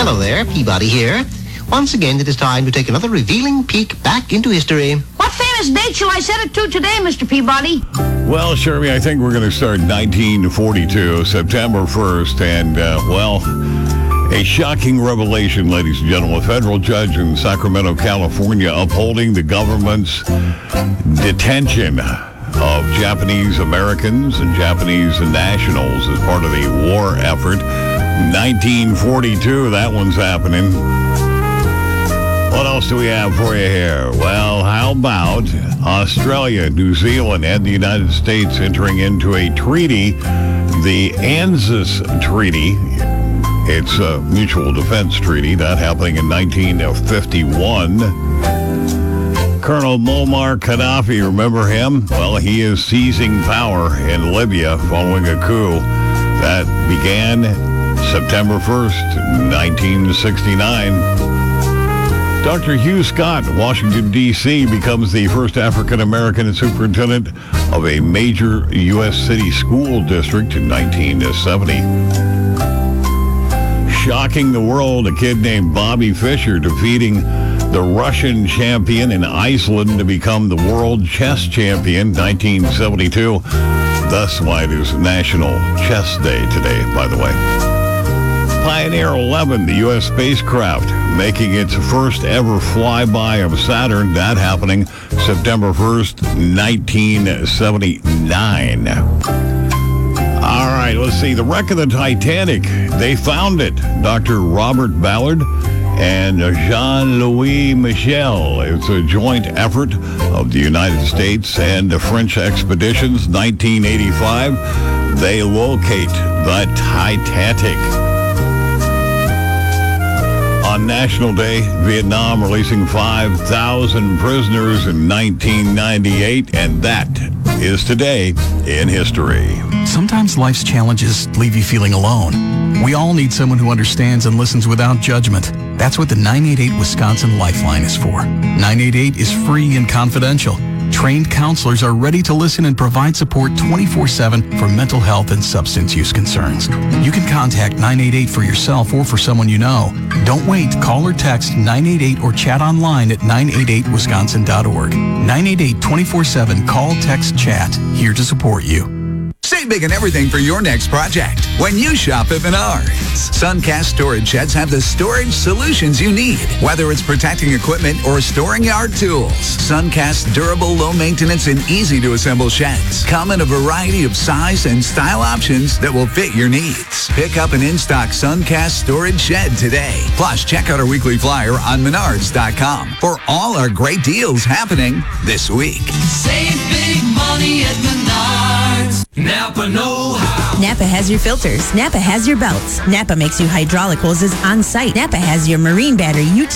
Hello there, Peabody here. Once again, it is time to take another revealing peek back into history. What famous date shall I set it to today, Mr. Peabody? Well, Sherby, I think we're going to start 1942, September 1st, and, a shocking revelation, ladies and gentlemen. A federal judge in Sacramento, California, upholding the government's detention of Japanese Americans and Japanese nationals as part of the war effort. 1942, that one's happening. What else do we have for you here? Well, how about Australia, New Zealand, and the United States entering into a treaty, the ANZUS Treaty. It's a mutual defense treaty, that happening in 1951. Colonel Muammar Gaddafi, remember him? Well, he is seizing power in Libya following a coup that began September 1st, 1969. Dr. Hugh Scott, Washington, D.C., becomes the first African-American superintendent of a major U.S. city school district in 1970. Shocking the world, a kid named Bobby Fischer defeating the Russian champion in Iceland to become the world chess champion, 1972. That's why it is National Chess Day today, by the way. Pioneer 11, the U.S. spacecraft, making its first ever flyby of Saturn. That happening September 1st, 1979. All right, let's see. The wreck of the Titanic, they found it. Dr. Robert Ballard and Jean-Louis Michel. It's a joint effort of the United States and the French expeditions. 1985, they locate the Titanic. On National Day, Vietnam releasing 5,000 prisoners in 1998, and that is today in history. Sometimes life's challenges leave you feeling alone. We all need someone who understands and listens without judgment. That's what the 988 Wisconsin Lifeline is for. 988 is free and confidential. Trained counselors are ready to listen and provide support 24/7 for mental health and substance use concerns. You can contact 988 for yourself or for someone you know. Don't wait. Call or text 988 or chat online at 988wisconsin.org. 988 24/7. Call, text, chat. Here to support you. Save big on everything for your next project when you shop at Menards. Suncast storage sheds have the storage solutions you need, whether it's protecting equipment or storing yard tools. Suncast's durable, low-maintenance, and easy-to-assemble sheds come in a variety of size and style options that will fit your needs. Pick up an in-stock Suncast storage shed today. Plus, check out our weekly flyer on Menards.com for all our great deals happening this week. Save big money at Menards. Napa know-how. Napa has your filters. Napa has your belts. Napa makes you hydraulic hoses on site. Napa has your marine battery